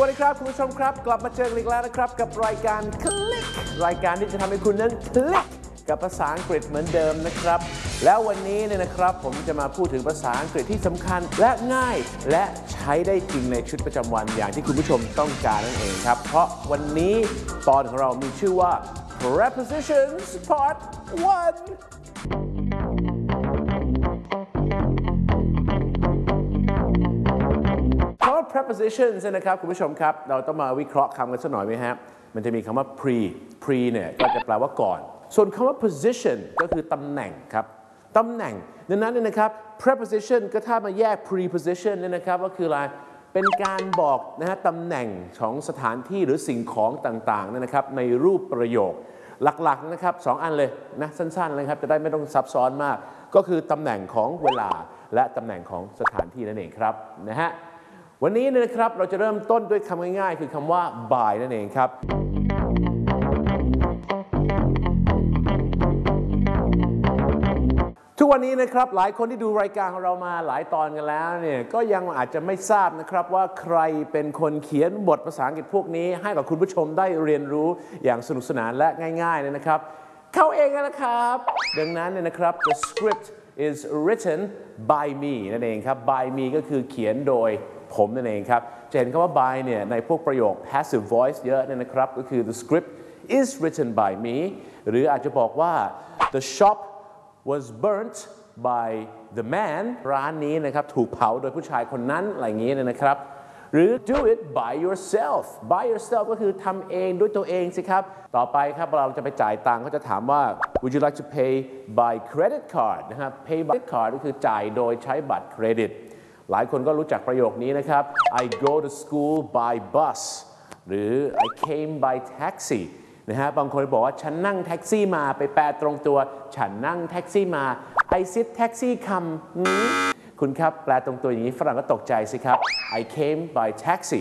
วัสดีครับคุณผู้ชมครับกลับมาเจอกันอีกแล้วนะครับกับรายการคลิกรายการที่จะทำให้คุณนั้นคลิกกับภาษาอังกฤษเหมือนเดิมนะครับแล้ววันนี้เนี่ยนะครับผมจะมาพูดถึงภาษาอังกฤษที่สำคัญและง่ายและใช้ได้จริงในชีวิตประจำวันอย่างที่คุณผู้ชมต้องการนั่นเองครับเพราะวันนี้ตอนของเรามีชื่อว่า Prepositions Part 1prepositions นะครับคุณผู้ชมครับเราต้องมาวิเคราะห์คำกันสักหน่อยไหมฮะมันจะมีคำว่า pre เนี่ยก็จะแปลว่าก่อนส่วนคำว่า position ก็คือตำแหน่งครับตำแหน่งดังนั้นเนี่ยนะครับ preposition ก็ถ้ามาแยก preposition เนี่ยนะครับก็คืออะไรเป็นการบอกนะฮะตำแหน่งของสถานที่หรือสิ่งของต่างๆนะครับในรูปประโยคหลักๆนะครับ2อันเลยนะสั้นๆเลยครับจะได้ไม่ต้องซับซ้อนมากก็คือตำแหน่งของเวลาและตำแหน่งของสถานที่นั่นเองครับนะฮะวันนี้นะครับเราจะเริ่มต้นด้วยคำง่ายๆคือคำว่า by นั่นเองครับทุกวันนี้นะครับหลายคนที่ดูรายการของเรามาหลายตอนกันแล้วเนี่ยก็ยังอาจจะไม่ทราบนะครับว่าใครเป็นคนเขียนบทภาษาอังกฤษพวกนี้ให้กับคุณผู้ชมได้เรียนรู้อย่างสนุกสนานและง่ายๆเลยนะครับเขาเองนะครับดังนั้นเนี่ยนะครับ the script is written by me นั่นเองครับ by me ก็คือเขียนโดยผมนั่นเองครับจะเห็นคำว่า by เนี่ยในพวกประโยค passive voice เยอะเนี่ยนะครับก็คือ the script is written by me หรืออาจจะบอกว่า the shop was burnt by the man ร้านนี้นะครับถูกเผาโดยผู้ชายคนนั้นอะไรอย่างนี้นะครับหรือ do it by yourself ก็คือทำเองด้วยตัวเองสิครับต่อไปครับเราจะไปจ่ายตังค์เขาจะถามว่า would you like to pay by credit card นะครับ pay by credit card ก็คือจ่ายโดยใช้บัตรเครดิตหลายคนก็รู้จักประโยคนี้นะครับ I go to school by bus หรือ I came by taxi นะฮะบางคนบอกว่าฉันนั่งแท็กซี่มาไปแปลตรงตัวฉันนั่งแท็กซี่มา I sit taxi come คุณครับแปลตรงตัวอย่างนี้ฝรั่งก็ตกใจสิครับ I came by taxi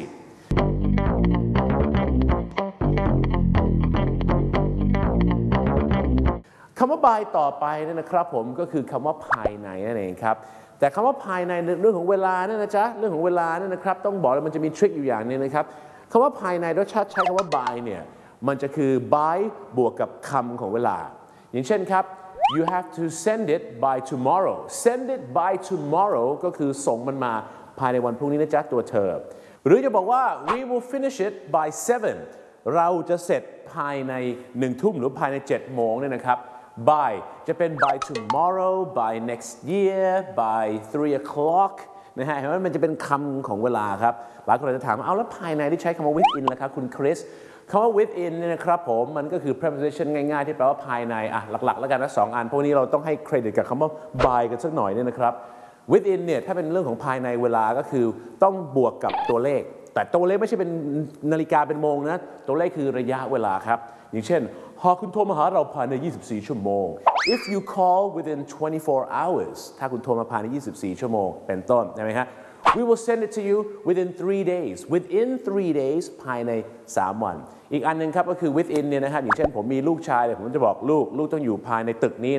คำว่า by ต่อไปเนี่ยนะครับผมก็คือคำว่าภายในนั่นเองครับแต่คำว่าภายในเรื่องของเวลาเนี่ยนะจ๊ะเรื่องของเวลาเนี่ยนะครับต้องบอกเลยมันจะมีทริคอยู่อย่างนึงนะครับคำว่าภายในรสชาติใช้คำว่า by เนี่ยมันจะคือ by บวกกับคำของเวลาอย่างเช่นครับ you have to send it by tomorrow send it by tomorrow ก็คือส่งมันมาภายในวันพรุ่งนี้นะจ๊ะตัวเธอหรือจะบอกว่า we will finish it by 7เราจะเสร็จภายใน1 ทุ่มหรือภายใน7 โมงเนี่ยนะครับby จะเป็น by tomorrow by next year by 3 o'clock นะฮะเห็นไหมมันจะเป็นคำของเวลาครับหลายคนจะถามเอาแล้วภายในที่ใช้คำว่า within ล่ะครับคุณคริสคำว่า within เนี่ยนะครับผมมันก็คือ preposition ง่ายๆที่แปลว่าภายในหลักๆแล้วกันนะ2 อันพวกนี้เราต้องให้เครดิตกับคำว่า by กันสักหน่อยเนี่ยนะครับ within เนี่ยถ้าเป็นเรื่องของภายในเวลาก็คือต้องบวกกับตัวเลขแต่ตัวเลขไม่ใช่เป็นนาฬิกาเป็นโมงนะตัวเลขคือระยะเวลาครับอย่างเช่นหากคุณโทรมาหาเราภายใน24 ชั่วโมง if you call within 24 hours ถ้าคุณโทรมาภายใน24 ชั่วโมงเป็นต้นใช่ไหมฮะ we will send it to you within 3 days within 3 days ภายใน3 วันอีกอันนึงครับก็คือ within เนี่ยนะครับอย่างเช่นผมมีลูกชายผมจะบอกลูกต้องอยู่ภายในตึกนี้